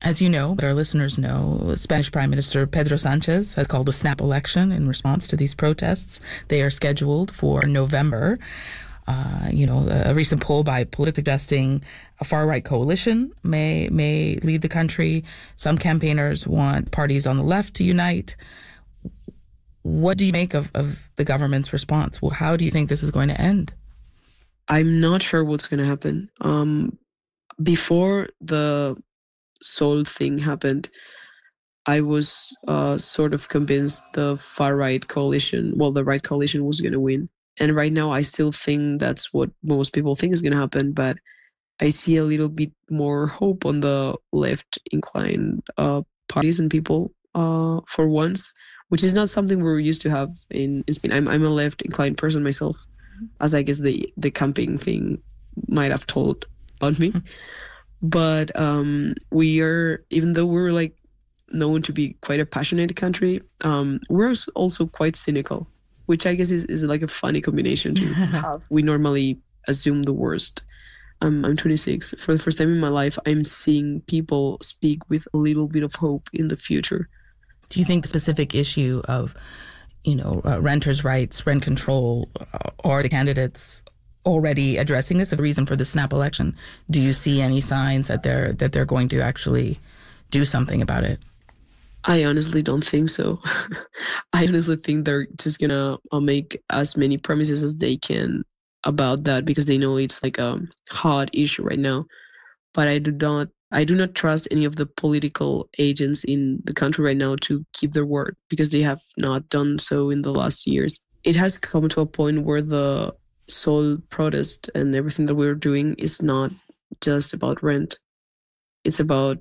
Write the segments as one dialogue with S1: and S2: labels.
S1: As you know, but our listeners know, Spanish Prime Minister Pedro Sanchez has called a snap election in response to these protests. They are scheduled for November. A recent poll by Politico suggesting a far-right coalition may lead the country. Some campaigners want parties on the left to unite. What do you make of the government's response? Well, how do you think this is going to end?
S2: I'm not sure what's going to happen. Before the Sol thing happened, I was sort of convinced the far-right coalition, the right coalition was going to win. And right now, I still think that's what most people think is going to happen. But I see a little bit more hope on the left-inclined parties and people for once, which is not something we're used to have in Spain. I'm a left-inclined person myself, as I guess the camping thing might have told about me. But we are, even though we're like known to be quite a passionate country, we're also quite cynical, which I guess is like a funny combination to have. We normally assume the worst. I'm 26. For the first time in my life, I'm seeing people speak with a little bit of hope in the future.
S1: Do you think the specific issue of, renters' rights, rent control, or the candidates already addressing this, a reason for the snap election? Do you see any signs that they're going to actually do something about it?
S2: I honestly don't think so. I honestly think they're just gonna make as many promises as they can about that because they know it's like a hot issue right now. But I do not trust any of the political agents in the country right now to keep their word because they have not done so in the last years. It has come to a point where the Sol protest and everything that we're doing is not just about rent. It's about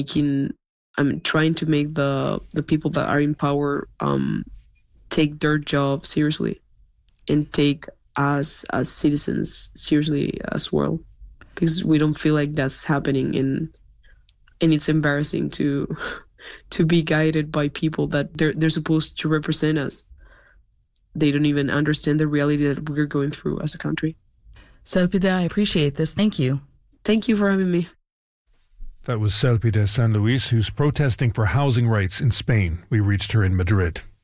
S2: trying to make the people that are in power take their job seriously and take us as citizens seriously as well, because we don't feel like that's happening, and it's embarrassing to be guided by people that they're supposed to represent us. They don't even understand the reality that we're going through as a country.
S1: Célpide, I appreciate this. Thank you.
S2: Thank you for having me.
S3: That was Célpide San Luis, who's protesting for housing rights in Spain. We reached her in Madrid.